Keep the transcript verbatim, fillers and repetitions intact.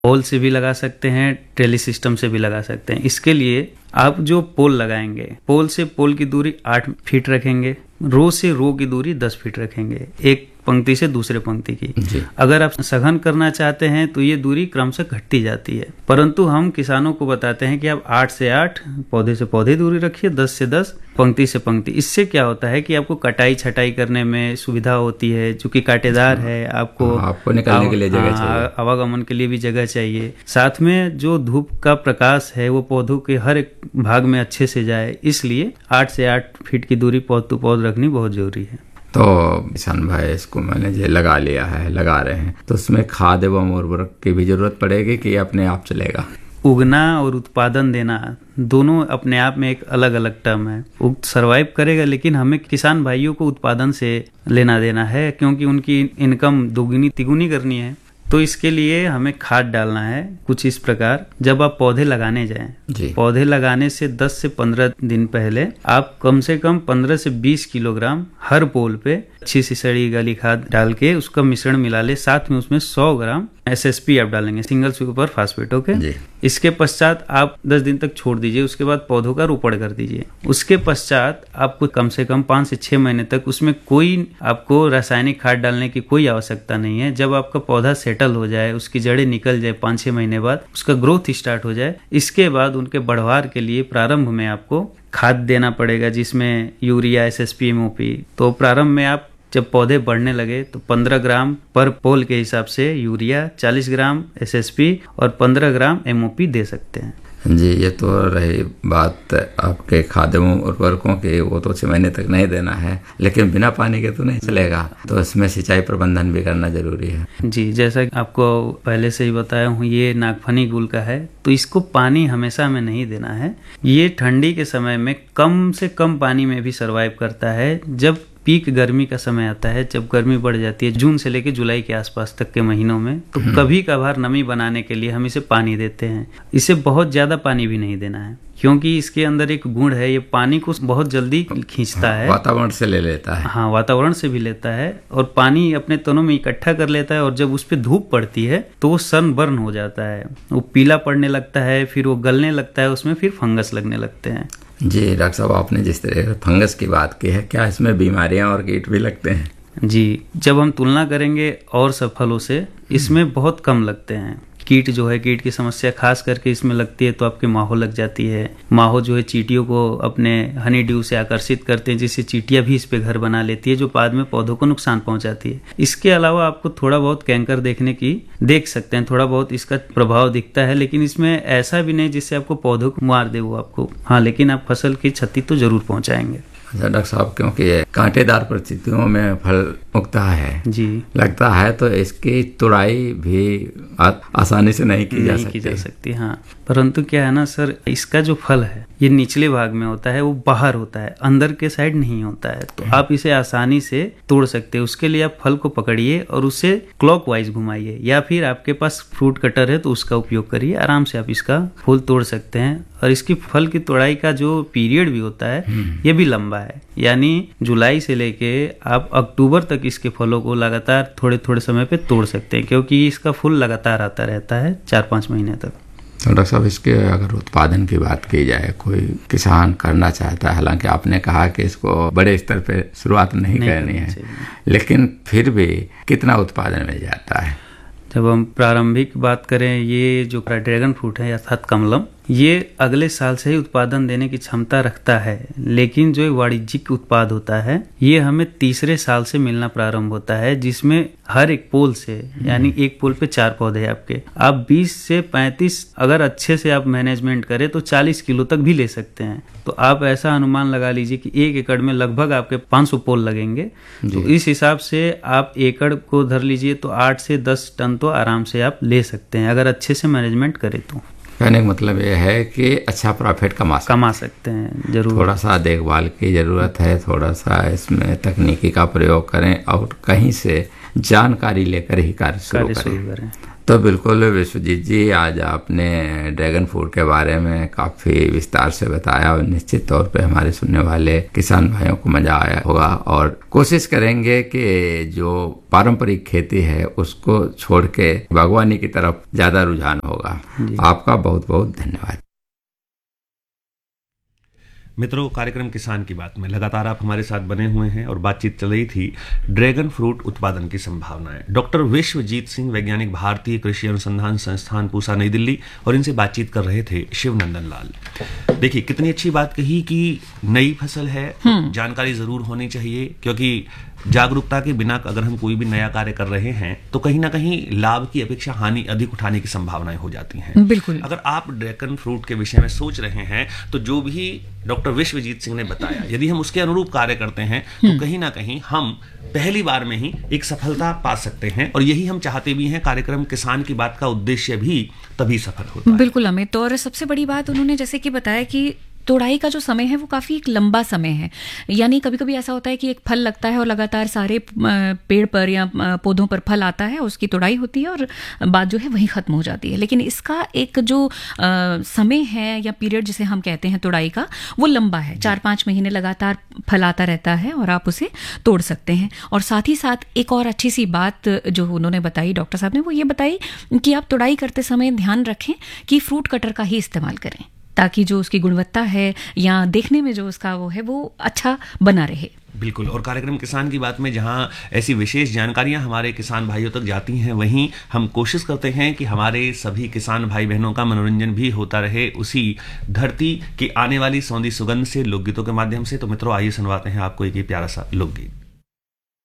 पोल से भी लगा सकते हैं, ट्रेली सिस्टम से भी लगा सकते हैं। इसके लिए आप जो पोल लगाएंगे, पोल से पोल की दूरी आठ फीट रखेंगे, रो से रो की दूरी दस फीट रखेंगे, एक पंक्ति से दूसरे पंक्ति की। अगर आप सघन करना चाहते हैं तो ये दूरी क्रमशः घटती जाती है, परंतु हम किसानों को बताते हैं कि आप आठ से आठ पौधे से पौधे दूरी रखिए, दस से दस पंक्ति से पंक्ति। इससे क्या होता है कि आपको कटाई छटाई करने में सुविधा होती है, जो कि कांटेदार है, आपको आपको निकलने के लिए जगह चाहिए, आवागमन के लिए भी जगह चाहिए। साथ में जो धूप का प्रकाश है वो पौधों के हर एक भाग में अच्छे से जाए, इसलिए आठ से आठ फीट की दूरी पौध टू पौध रखनी बहुत जरूरी है। तो किसान भाई, इसको मैंने जो लगा लिया है, लगा रहे हैं, तो उसमें खाद एवं उर्वरक की भी जरूरत पड़ेगी कि अपने आप चलेगा? उगना और उत्पादन देना दोनों अपने आप में एक अलग अलग टर्म है। वो सर्वाइव करेगा, लेकिन हमें किसान भाइयों को उत्पादन से लेना देना है, क्योंकि उनकी इनकम दोगुनी तिगुनी करनी है। तो इसके लिए हमें खाद डालना है कुछ इस प्रकार। जब आप पौधे लगाने जाएं, पौधे लगाने से दस से पंद्रह दिन पहले आप कम से कम पंद्रह से बीस किलोग्राम हर पोल पे अच्छी सी सड़ी गली खाद डाल के उसका मिश्रण मिला ले। साथ में उसमें सौ ग्राम एस एस पी आप डालेंगे, सिंगल सुपर फास्फेट। ओके, इसके पश्चात आप दस दिन तक छोड़ दीजिए, उसके बाद पौधों का रोपण कर दीजिए। उसके पश्चात आपको कम से कम पाँच से छह महीने तक उसमें कोई आपको रासायनिक खाद डालने की कोई आवश्यकता नहीं है। जब आपका पौधा सेटल हो जाए, उसकी जड़ें निकल जाए, पाँच छह महीने बाद उसका ग्रोथ स्टार्ट हो जाए, इसके बाद उनके बढ़वार के लिए प्रारंभ में आपको खाद देना पड़ेगा, जिसमें urea, S S P, M O P. तो प्रारंभ में आप जब पौधे बढ़ने लगे तो पंद्रह ग्राम पर पोल के हिसाब से यूरिया, चालीस ग्राम एस एस पी और पंद्रह ग्राम एम ओ पी दे सकते हैं। जी, ये तो रही बात आपके खाद एवं उर्वरकों की, वो तो छह महीने तक नहीं देना है, लेकिन बिना पानी के तो नहीं चलेगा, तो इसमें सिंचाई प्रबंधन भी करना जरूरी है। जी, जैसा कि आपको पहले से ही बताया हूँ, ये नागफनी गुल का है, तो इसको पानी हमेशा में नहीं देना है। ये ठंडी के समय में कम से कम पानी में भी सर्वाइव करता है। जब पीक गर्मी का समय आता है, जब गर्मी बढ़ जाती है जून से लेकर जुलाई के आसपास तक के महीनों में, तो कभी कभार नमी बनाने के लिए हम इसे पानी देते हैं। इसे बहुत ज्यादा पानी भी नहीं देना है, क्योंकि इसके अंदर एक गुण है, ये पानी को बहुत जल्दी खींचता है, वातावरण से ले लेता है। हाँ, वातावरण से भी लेता है और पानी अपने तनों में इकट्ठा कर लेता है। और जब उस पर धूप पड़ती है तो वो सनबर्न हो जाता है, वो पीला पड़ने लगता है, फिर वो गलने लगता है, उसमें फिर फंगस लगने लगते हैं। जी डॉक्टर साहब, आपने जिस तरह फंगस की बात की है, क्या इसमें बीमारियां और कीट भी लगते हैं? जी, जब हम तुलना करेंगे और सब फलों से, इसमें बहुत कम लगते हैं। कीट जो है, कीट की समस्या खास करके इसमें लगती है तो आपके माहो लग जाती है। माहो जो है चींटियों को अपने हनी ड्यू से आकर्षित करते हैं, जिससे चींटियां भी इस पे घर बना लेती है, जो बाद में पौधों को नुकसान पहुंचाती है। इसके अलावा आपको थोड़ा बहुत कैंकर देखने की देख सकते हैं, थोड़ा बहुत इसका प्रभाव दिखता है, लेकिन इसमें ऐसा भी नहीं जिससे आपको पौधों को मार दे वो आपको। हाँ, लेकिन आप फसल की क्षति तो जरूर पहुंचाएंगे। अच्छा डॉक्टर साहब, क्योंकि ये कांटेदार परिस्थितियों में फल उगता है, जी लगता है, तो इसकी तुड़ाई भी आ, आसानी से नहीं की जा नहीं सकती। की जा सकती हाँ, परंतु क्या है ना सर, इसका जो फल है ये निचले भाग में होता है, वो बाहर होता है, अंदर के साइड नहीं होता है, तो आप इसे आसानी से तोड़ सकते हैं। उसके लिए आप फल को पकड़िए और उसे क्लॉकवाइज घुमाइए, या फिर आपके पास फ्रूट कटर है तो उसका उपयोग करिए, आराम से आप इसका फूल तोड़ सकते हैं। और इसकी फल की तोड़ाई का जो पीरियड भी होता है ये भी लंबा है, यानी जुलाई से लेके आप अक्टूबर तक इसके फलों को लगातार थोड़े थोड़े समय पे तोड़ सकते हैं, क्योंकि इसका फूल लगातार आता रहता है चार पाँच महीने तक। तो डॉक्टर साहब, इसके अगर उत्पादन की बात की जाए, कोई किसान करना चाहता है, हालांकि आपने कहा कि इसको बड़े स्तर पे शुरुआत नहीं, नहीं करनी है, लेकिन फिर भी कितना उत्पादन मिल जाता है? जब हम प्रारंभिक बात करें, ये जो ड्रैगन फ्रूट है अर्थात कमलम, ये अगले साल से ही उत्पादन देने की क्षमता रखता है, लेकिन जो वाणिज्यिक उत्पाद होता है ये हमें तीसरे साल से मिलना प्रारंभ होता है, जिसमें हर एक पोल से, यानी एक पोल पे चार पौधे आपके, आप बीस से पैंतीस अगर अच्छे से आप मैनेजमेंट करें तो चालीस किलो तक भी ले सकते हैं। तो आप ऐसा अनुमान लगा लीजिए कि एक एकड़ में लगभग आपके पाँच सौ पोल लगेंगे, तो इस हिसाब से आप एकड़ को धर लीजिए तो आठ से दस टन तो आराम से आप ले सकते हैं, अगर अच्छे से मैनेजमेंट करें तो। कहने का मतलब ये है कि अच्छा प्रॉफिट कमा सकते कमा सकते हैं जरूर। थोड़ा सा देखभाल की जरूरत है, थोड़ा सा इसमें तकनीकी का प्रयोग करें और कहीं से जानकारी लेकर ही कार्य शुरू करें। तो बिल्कुल विश्वजीत जी, आज आपने ड्रैगन फ्रूट के बारे में काफी विस्तार से बताया और निश्चित तौर पे हमारे सुनने वाले किसान भाइयों को मजा आया होगा और कोशिश करेंगे कि जो पारंपरिक खेती है उसको छोड़ के बागवानी की तरफ ज्यादा रुझान होगा। आपका बहुत बहुत धन्यवाद। मित्रों, कार्यक्रम किसान की बात में लगातार आप हमारे साथ बने हुए हैं और बातचीत चल रही थी ड्रैगन फ्रूट उत्पादन की संभावनाएं। डॉक्टर विश्वजीत सिंह, वैज्ञानिक, भारतीय कृषि अनुसंधान संस्थान पूसा, नई दिल्ली, और इनसे बातचीत कर रहे थे शिवनंदन लाल। देखिए कितनी अच्छी बात कही कि नई फसल है, जानकारी जरूर होनी चाहिए, क्योंकि जागरूकता के बिना अगर हम कोई भी नया कार्य कर रहे हैं तो कहीं ना कहीं लाभ की अपेक्षा हानि अधिक उठाने की संभावनाएं हो जाती हैं। बिल्कुल। अगर आप ड्रैगन फ्रूट के विषय में सोच रहे हैं तो जो भी डॉक्टर विश्वजीत सिंह ने बताया, यदि हम उसके अनुरूप कार्य करते हैं तो कहीं ना कहीं हम पहली बार में ही एक सफलता पा सकते हैं, और यही हम चाहते भी हैं। कार्यक्रम किसान की बात का उद्देश्य भी तभी सफल होता है। बिल्कुल अमित, और सबसे बड़ी बात उन्होंने जैसे कि बताया कि तोड़ाई का जो समय है वो काफ़ी एक लंबा समय है। यानी कभी कभी ऐसा होता है कि एक फल लगता है और लगातार सारे पेड़ पर या पौधों पर फल आता है, उसकी तोड़ाई होती है और बात जो है वहीं ख़त्म हो जाती है। लेकिन इसका एक जो आ, समय है या पीरियड जिसे हम कहते हैं तोड़ाई का, वो लंबा है। चार पाँच महीने लगातार फल आता रहता है और आप उसे तोड़ सकते हैं। और साथ ही साथ एक और अच्छी सी बात जो उन्होंने बताई डॉक्टर साहब ने, वो ये बताई कि आप तोड़ाई करते समय ध्यान रखें कि फ्रूट कटर का ही इस्तेमाल करें, ताकि जो उसकी गुणवत्ता है या देखने में जो उसका वो है वो अच्छा बना रहे। बिल्कुल। और कार्यक्रम किसान की बात में जहां ऐसी विशेष जानकारियां हमारे किसान भाइयों तक जाती हैं, वहीं हम कोशिश करते हैं कि हमारे सभी किसान भाई बहनों का मनोरंजन भी होता रहे उसी धरती की आने वाली सौंधी सुगंध से, लोकगीतों के माध्यम से। तो मित्रों, आइए सुनवाते हैं आपको एक प्यारा सा लोकगीत।